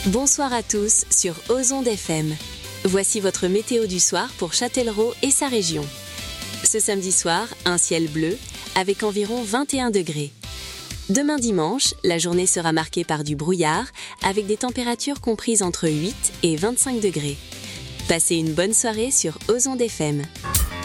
Bonsoir à tous sur Ozonde FM. Voici votre météo du soir pour Châtellerault et sa région. Ce samedi soir, un ciel bleu avec environ 21 degrés. Demain dimanche, la journée sera marquée par du brouillard avec des températures comprises entre 8 et 25 degrés. Passez une bonne soirée sur Ozonde FM.